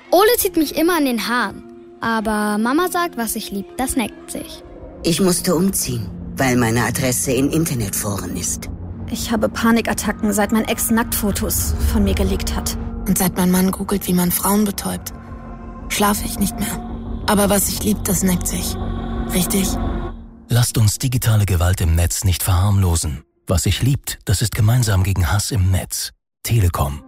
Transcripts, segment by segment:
Ole zieht mich immer an den Haaren. Aber Mama sagt, was ich lieb, das neckt sich. Ich musste umziehen, weil meine Adresse in Internetforen ist. Ich habe Panikattacken, seit mein Ex Nacktfotos von mir geleakt hat. Und seit mein Mann googelt, wie man Frauen betäubt, schlafe ich nicht mehr. Aber was ich lieb, das neckt sich. Richtig? Lasst uns digitale Gewalt im Netz nicht verharmlosen. Was sich liebt, das ist gemeinsam gegen Hass im Netz. Telekom.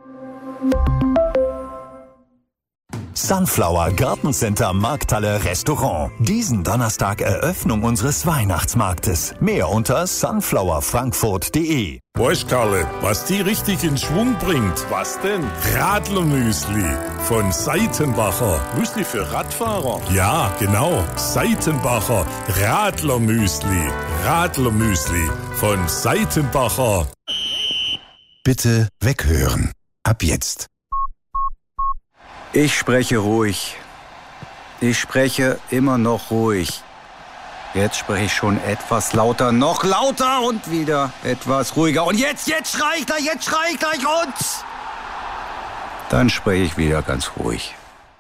Sunflower Gartencenter Markthalle Restaurant. Diesen Donnerstag Eröffnung unseres Weihnachtsmarktes. Mehr unter sunflowerfrankfurt.de. Weißt Karle, was die richtig in Schwung bringt? Was denn? Radlermüsli von Seitenbacher. Müsli für Radfahrer? Ja, genau. Seitenbacher Radlermüsli. Radlermüsli von Seitenbacher. Bitte weghören. Ab jetzt. Ich spreche ruhig. Ich spreche immer noch ruhig. Jetzt spreche ich schon etwas lauter, noch lauter und wieder etwas ruhiger. Und jetzt schrei ich gleich und... Dann spreche ich wieder ganz ruhig.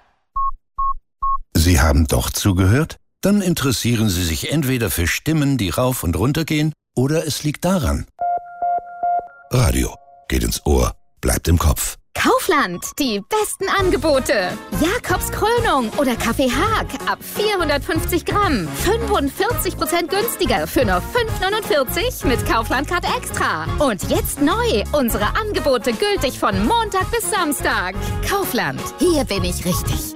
Sie haben doch zugehört? Dann interessieren Sie sich entweder für Stimmen, die rauf und runter gehen, oder es liegt daran. Radio geht ins Ohr, bleibt im Kopf. Kaufland, die besten Angebote. Jakobs Krönung oder Kaffee Haag ab 450 Gramm. 45% günstiger für nur 5,49 mit Kaufland-Card Extra. Und jetzt neu, unsere Angebote gültig von Montag bis Samstag. Kaufland, hier bin ich richtig.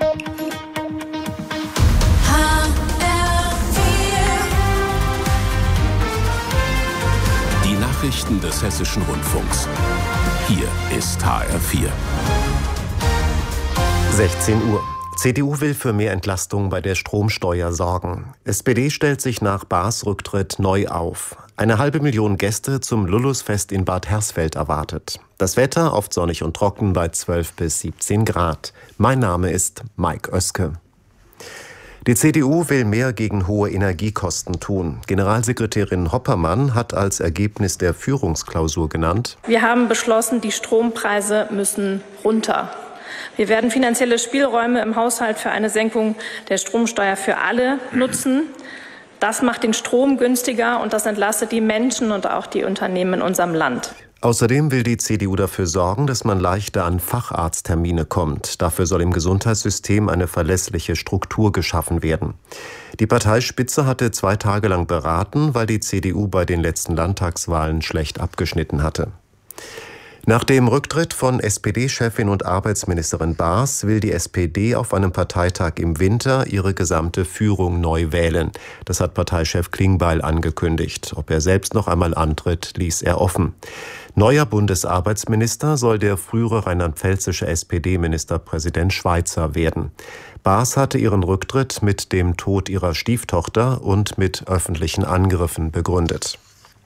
Die Nachrichten des Hessischen Rundfunks. Hier ist HR4. 16 Uhr. CDU will für mehr Entlastung bei der Stromsteuer sorgen. SPD stellt sich nach Baas Rücktritt neu auf. 500.000 Gäste zum Lullusfest in Bad Hersfeld erwartet. Das Wetter oft sonnig und trocken bei 12 bis 17 Grad. Mein Name ist Mike Oeske. Die CDU will mehr gegen hohe Energiekosten tun. Generalsekretärin Hoppermann hat als Ergebnis der Führungsklausur genannt: Wir haben beschlossen, die Strompreise müssen runter. Wir werden finanzielle Spielräume im Haushalt für eine Senkung der Stromsteuer für alle nutzen. Das macht den Strom günstiger und das entlastet die Menschen und auch die Unternehmen in unserem Land. Außerdem will die CDU dafür sorgen, dass man leichter an Facharzttermine kommt. Dafür soll im Gesundheitssystem eine verlässliche Struktur geschaffen werden. Die Parteispitze hatte 2 Tage lang beraten, weil die CDU bei den letzten Landtagswahlen schlecht abgeschnitten hatte. Nach dem Rücktritt von SPD-Chefin und Arbeitsministerin Baas will die SPD auf einem Parteitag im Winter ihre gesamte Führung neu wählen. Das hat Parteichef Klingbeil angekündigt. Ob er selbst noch einmal antritt, ließ er offen. Neuer Bundesarbeitsminister soll der frühere rheinland-pfälzische SPD-Ministerpräsident Schweizer werden. Baas hatte ihren Rücktritt mit dem Tod ihrer Stieftochter und mit öffentlichen Angriffen begründet.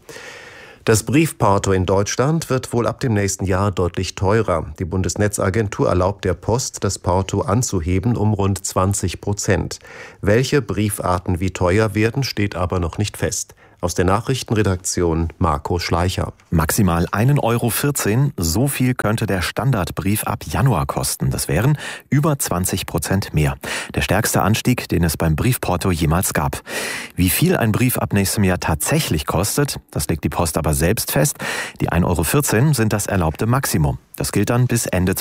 Das Briefporto in Deutschland wird wohl ab dem nächsten Jahr deutlich teurer. Die Bundesnetzagentur erlaubt der Post, das Porto anzuheben um rund 20%. Welche Briefarten wie teuer werden, steht aber noch nicht fest. Aus der Nachrichtenredaktion Marco Schleicher. Maximal 1,14 €, so viel könnte der Standardbrief ab Januar kosten. Das wären über 20% mehr. Der stärkste Anstieg, den es beim Briefporto jemals gab. Wie viel ein Brief ab nächstem Jahr tatsächlich kostet, das legt die Post aber selbst fest. Die 1,14 € sind das erlaubte Maximum. Das gilt dann bis Ende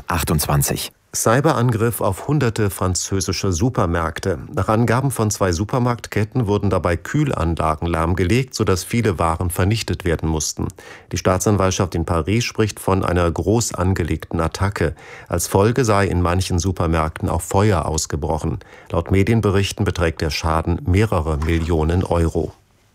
2028. Cyberangriff auf hunderte französische Supermärkte. Nach Angaben von 2 Supermarktketten wurden dabei Kühlanlagen lahmgelegt, sodass viele Waren vernichtet werden mussten. Die Staatsanwaltschaft in Paris spricht von einer groß angelegten Attacke. Als Folge sei in manchen Supermärkten auch Feuer ausgebrochen. Laut Medienberichten beträgt der Schaden mehrere Millionen Euro.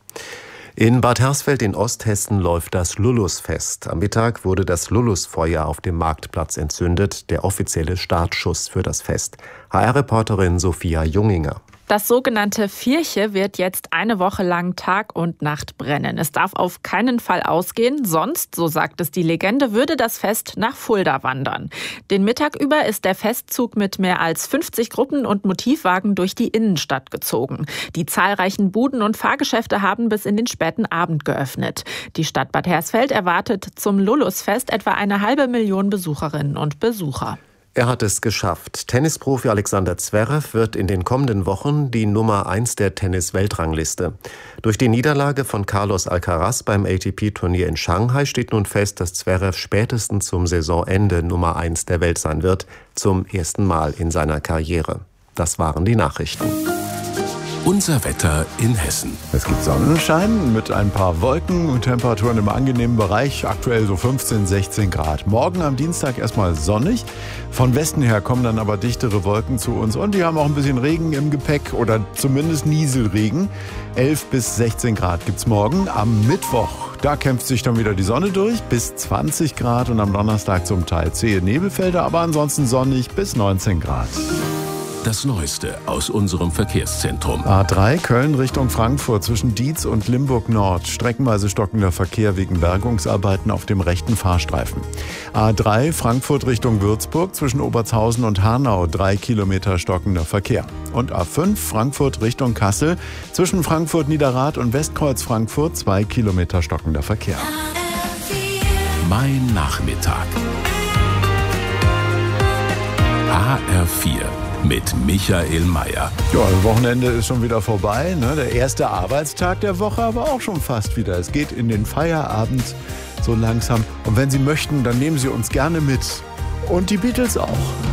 In Bad Hersfeld in Osthessen läuft das Lullusfest. Am Mittag wurde das Lullusfeuer auf dem Marktplatz entzündet, der offizielle Startschuss für das Fest. HR-Reporterin Sophia Junginger. Das sogenannte Vierche wird jetzt eine Woche lang Tag und Nacht brennen. Es darf auf keinen Fall ausgehen, sonst, so sagt es die Legende, würde das Fest nach Fulda wandern. Den Mittag über ist der Festzug mit mehr als 50 Gruppen und Motivwagen durch die Innenstadt gezogen. Die zahlreichen Buden und Fahrgeschäfte haben bis in den späten Abend geöffnet. Die Stadt Bad Hersfeld erwartet zum Lullusfest etwa 500.000 Besucherinnen und Besucher. Er hat es geschafft. Tennisprofi Alexander Zverev wird in den kommenden Wochen die Nummer 1 der Tennis-Weltrangliste. Durch die Niederlage von Carlos Alcaraz beim ATP-Turnier in Shanghai steht nun fest, dass Zverev spätestens zum Saisonende Nummer 1 der Welt sein wird, zum ersten Mal in seiner Karriere. Das waren die Nachrichten. Unser Wetter in Hessen. Es gibt Sonnenschein mit ein paar Wolken und Temperaturen im angenehmen Bereich, aktuell so 15, 16 Grad. Morgen am Dienstag erstmal sonnig. Von Westen her kommen dann aber dichtere Wolken zu uns und die haben auch ein bisschen Regen im Gepäck oder zumindest Nieselregen. 11 bis 16 Grad gibt's morgen. Am Mittwoch, da kämpft sich dann wieder die Sonne durch, bis 20 Grad und am Donnerstag zum Teil zähe Nebelfelder, aber ansonsten sonnig bis 19 Grad. Das Neueste aus unserem Verkehrszentrum. A3 Köln Richtung Frankfurt zwischen Dietz und Limburg Nord. Streckenweise stockender Verkehr wegen Bergungsarbeiten auf dem rechten Fahrstreifen. A3 Frankfurt Richtung Würzburg zwischen Obertshausen und Hanau. 3 Kilometer stockender Verkehr. Und A5 Frankfurt Richtung Kassel zwischen Frankfurt Niederrad und Westkreuz Frankfurt. 2 Kilometer stockender Verkehr. Mein Nachmittag. HR4. Mit Michael Mayer. Ja, das Wochenende ist schon wieder vorbei, ne? Der erste Arbeitstag der Woche, aber auch schon fast wieder. Es geht in den Feierabend so langsam. Und wenn Sie möchten, dann nehmen Sie uns gerne mit. Und die Beatles auch.